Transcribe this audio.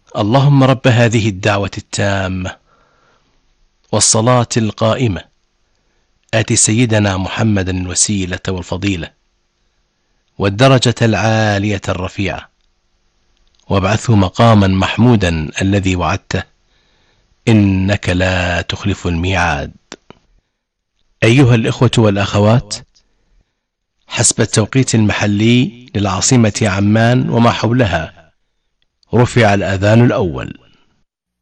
اللهم رب هذه الدعوة التامة والصلاة القائمة آت سيدنا محمدا الوسيلة والفضيلة والدرجة العالية الرفيعة وابعثه مقاما محمودا الذي وعدته إنك لا تخلف الميعاد. أيها الإخوة والأخوات، حسب التوقيت المحلي للعاصمة عمان وما حولها رفع الأذان الأول،